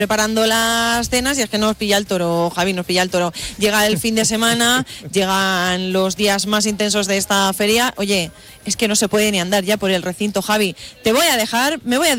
preparando las cenas y es que nos pilla el toro, Javi, nos pilla el toro. Llega el fin de semana, llegan los días más intensos de esta feria. Oye, es que no se puede ni andar ya por el recinto, Javi. Te voy a dejar, me voy a